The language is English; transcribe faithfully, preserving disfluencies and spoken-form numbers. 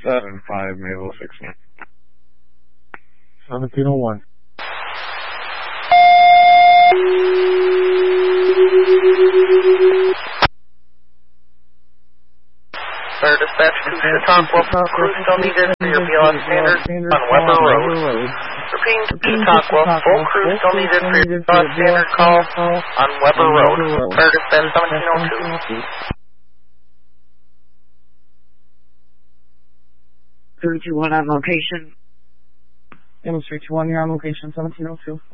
seven five Naval six one. seventeen oh one. Fire dispatch to Chautauqua, crew still needed for your B L S standard on Weber Road. Repeating to Chautauqua, full crew still needed for your B L S standard call on Weber Road. Fire dispatch seventeen oh two. three two one on location. Demonstrate two one, you're on location, seventeen oh two.